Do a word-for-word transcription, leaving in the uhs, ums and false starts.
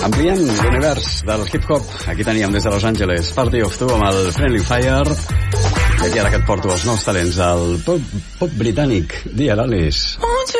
Ampliem l'univers del hip-hop. Aquí teníem des de Los Angeles Party of Two amb el Friendly Fire. I aquí ara que et porto els nous talents del pop, pop britànic. Dia, l'Alice.